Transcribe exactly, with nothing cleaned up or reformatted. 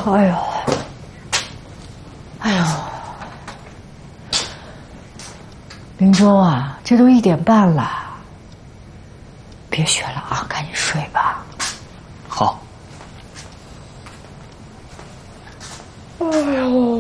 哎呦，哎呦，林舟啊，这都一点半了，别学了啊，赶紧睡吧。 好。 哎呦。